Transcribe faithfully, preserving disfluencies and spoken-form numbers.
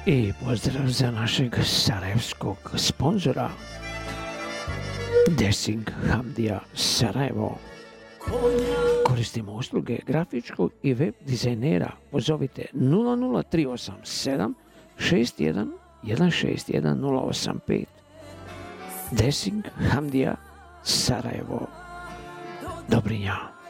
I pozdrav za našeg sarajevskog sponzora Desing Hamdija Sarajevo. Koristimo usluge grafičkog i web dizajnera. Pozovite nula nula tri osam sedam šest jedan jedan šest jedan nula osam pet. Desing Hamdija Sarajevo. Dobrinja.